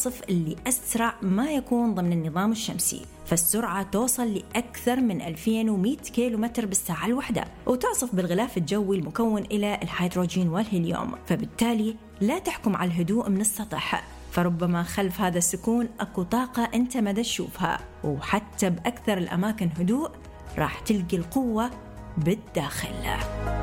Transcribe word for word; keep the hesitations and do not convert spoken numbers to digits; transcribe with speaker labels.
Speaker 1: العواصف اللي أسرع ما يكون ضمن النظام الشمسي، فالسرعة توصل لأكثر من ألفين ومئة كيلومتر بالساعة الواحدة، وتعصف بالغلاف الجوي المكون إلى الهيدروجين والهيليوم، فبالتالي لا تحكم على الهدوء من السطح، فربما خلف هذا السكون أكو طاقة أنت ما تشوفها، وحتى بأكثر الأماكن هدوء راح تلقي القوة بالداخل.